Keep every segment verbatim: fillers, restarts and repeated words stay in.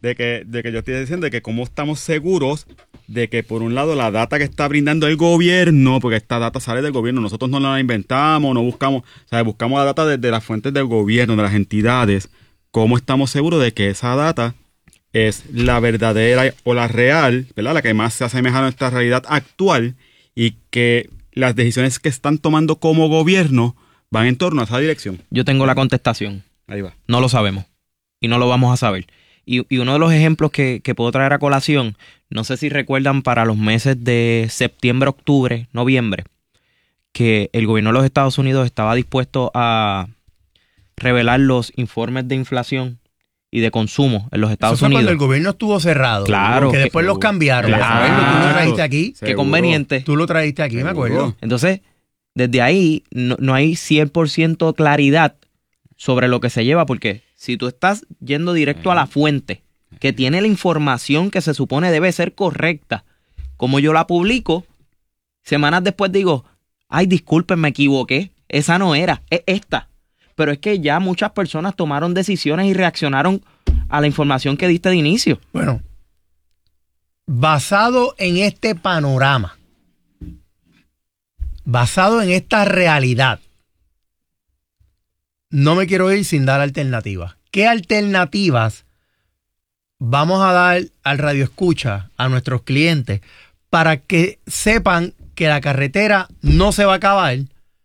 de que, de que yo estoy diciendo de que cómo estamos seguros de que por un lado la data que está brindando el gobierno, porque esta data sale del gobierno, nosotros no la inventamos, no buscamos, o sea, buscamos la data desde las fuentes del gobierno, de las entidades, cómo estamos seguros de que esa data es la verdadera o la real, ¿verdad? La que más se asemeja a nuestra realidad actual y que las decisiones que están tomando como gobierno van en torno a esa dirección. Yo tengo la contestación. Ahí va. No lo sabemos y no lo vamos a saber. Y, y uno de los ejemplos que, que puedo traer a colación, no sé si recuerdan para los meses de septiembre, octubre, noviembre, que el gobierno de los Estados Unidos estaba dispuesto a revelar los informes de inflación y de consumo en los Estados Eso fue Unidos. Cuando el gobierno estuvo cerrado. Claro. Que después que, los cambiaron. Claro. Acuerdo, tú lo trajiste aquí. Qué Seguro. Conveniente. Tú lo trajiste aquí, Seguro. Me acuerdo. Entonces, desde ahí no, no hay cien por ciento claridad sobre lo que se lleva, porque si tú estás yendo directo a la fuente, que tiene la información que se supone debe ser correcta, como yo la publico, semanas después digo, ay, disculpen, me equivoqué, esa no era, es esta. Pero es que ya muchas personas tomaron decisiones y reaccionaron a la información que diste de inicio. Bueno, basado en este panorama, basado en esta realidad, no me quiero ir sin dar alternativas. ¿Qué alternativas vamos a dar al radio escucha, a nuestros clientes, para que sepan que la carretera no se va a acabar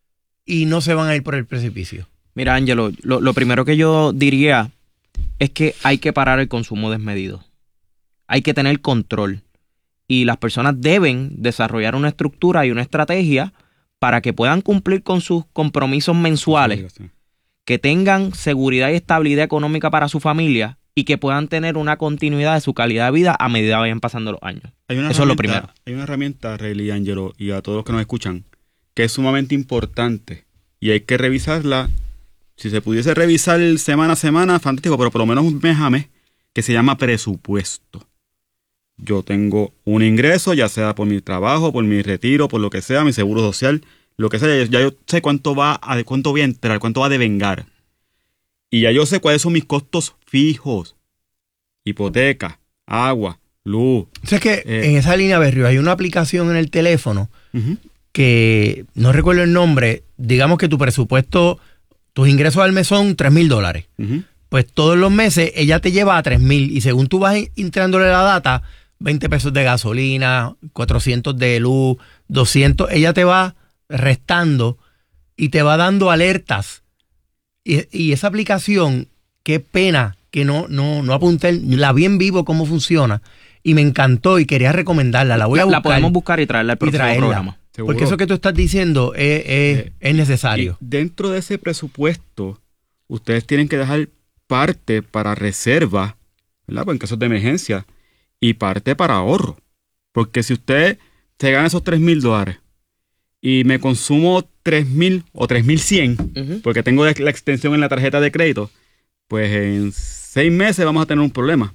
y no se van a ir por el precipicio? Mira, Ángelo, lo, lo primero que yo diría es que hay que parar el consumo desmedido. Hay que tener control. Y las personas deben desarrollar una estructura y una estrategia para que puedan cumplir con sus compromisos mensuales, que tengan seguridad y estabilidad económica para su familia y que puedan tener una continuidad de su calidad de vida a medida que vayan pasando los años. Eso es lo primero. Hay una herramienta, Rayleigh, Ángelo, y a todos los que nos escuchan, que es sumamente importante y hay que revisarla. Si se pudiese revisar semana a semana, fantástico, pero por lo menos un mes a mes, que se llama presupuesto. Yo tengo un ingreso, ya sea por mi trabajo, por mi retiro, por lo que sea, mi seguro social, lo que sea, ya yo sé cuánto va a, cuánto voy a entrar, cuánto va a devengar. Y ya yo sé cuáles son mis costos fijos. Hipoteca, agua, luz. O sea, es que eh, en esa línea, Berrio, hay una aplicación en el teléfono uh-huh. que, no recuerdo el nombre, digamos que tu presupuesto, tus ingresos al mes son tres mil dólares. Uh-huh. Pues todos los meses ella te lleva a tres mil y según tú vas entrándole la data, veinte pesos de gasolina, cuatrocientos de luz, doscientos, ella te va restando y te va dando alertas. Y, y esa aplicación, qué pena que no, no, no apunté, la vi en vivo cómo funciona y me encantó y quería recomendarla. La voy a la, buscar. La podemos buscar y traerla al próximo programa. ¿Seguro? Porque eso que tú estás diciendo es, es, eh, es necesario. Dentro de ese presupuesto, ustedes tienen que dejar parte para reserva, ¿verdad? Pues en casos de emergencia, y parte para ahorro. Porque si usted se gana esos tres mil dólares y me consumo tres mil o tres mil cien, uh-huh. porque tengo la extensión en la tarjeta de crédito, pues en seis meses vamos a tener un problema.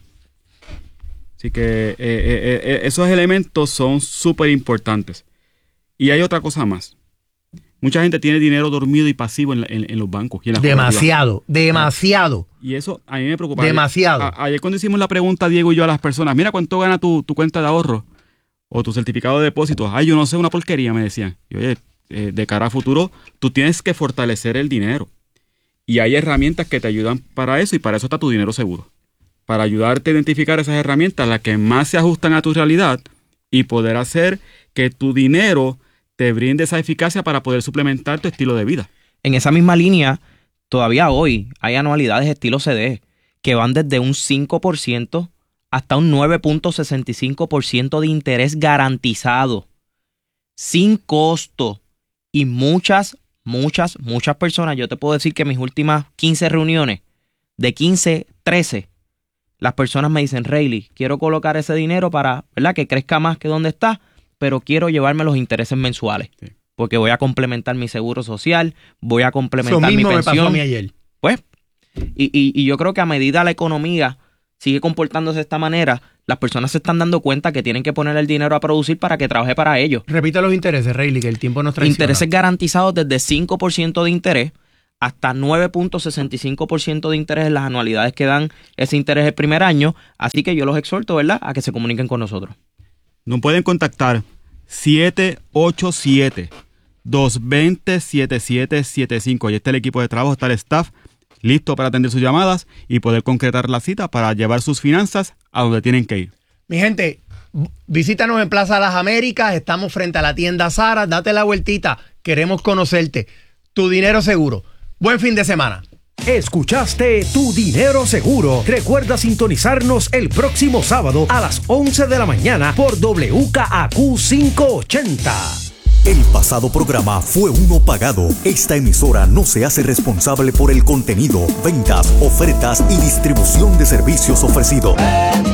Así que eh, eh, eh, esos elementos son súper importantes. Y hay otra cosa más. Mucha gente tiene dinero dormido y pasivo en, en, en los bancos. Y en las demasiado, demasiado. Y eso a mí me preocupa. Demasiado. Ayer, a, ayer cuando hicimos la pregunta, Diego y yo, a las personas, mira cuánto gana tu, tu cuenta de ahorro o tu certificado de depósito. Ay, yo no sé, una porquería, me decían. Y oye, eh, de cara a futuro, tú tienes que fortalecer el dinero. Y hay herramientas que te ayudan para eso y para eso está tu dinero seguro. Para ayudarte a identificar esas herramientas, las que más se ajustan a tu realidad y poder hacer que tu dinero te brinde esa eficacia para poder suplementar tu estilo de vida. En esa misma línea, todavía hoy hay anualidades estilo C D que van desde un cinco por ciento hasta un nueve punto sesenta y cinco por ciento de interés garantizado, sin costo. Y muchas, muchas, muchas personas, yo te puedo decir que mis últimas quince reuniones, de quince, trece, las personas me dicen, Rayleigh, quiero colocar ese dinero para, ¿verdad?, que crezca más que donde está, pero quiero llevarme los intereses mensuales. Sí. Porque voy a complementar mi seguro social, voy a complementar mi pensión. Eso mismo me pasó a mí ayer. Pues, y, y, y yo creo que a medida la economía sigue comportándose de esta manera, las personas se están dando cuenta que tienen que poner el dinero a producir para que trabaje para ellos. Repita los intereses, Rayleigh, que el tiempo nos traiciona. Intereses garantizados desde cinco por ciento de interés hasta nueve punto sesenta y cinco por ciento de interés en las anualidades que dan ese interés el primer año. Así que yo los exhorto, ¿verdad?, a que se comuniquen con nosotros. Nos pueden contactar siete ocho siete, dos dos cero, siete siete siete cinco. Y está el equipo de trabajo, está el staff listo para atender sus llamadas y poder concretar la cita para llevar sus finanzas a donde tienen que ir. Mi gente, visítanos en Plaza Las Américas, estamos frente a la tienda Zara, date la vueltita, queremos conocerte. Tu dinero seguro. Buen fin de semana. Escuchaste Tu Dinero Seguro. Recuerda sintonizarnos el próximo sábado a las once de la mañana por W K A Q quinientos ochenta. El pasado programa fue uno pagado. Esta emisora no se hace responsable por el contenido, ventas, ofertas y distribución de servicios ofrecidos.